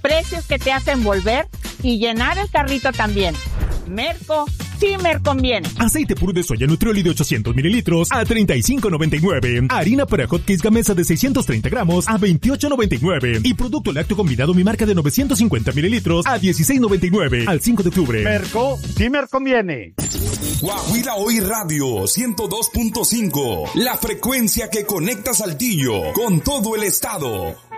precios que te hacen volver y llenar el carrito también. Merco, sí me conviene. Aceite puro de soya Nutrioli de 800 mililitros a $35.99. Harina para hotcakes Gamesa de 630 gramos a $28.99. Y producto lácteo combinado Mi Marca de 950 mililitros a $16.99. Al 5 de octubre. Merco, sí me conviene. Guajira Hoy Radio 102.5. La frecuencia que conecta Saltillo con todo el estado.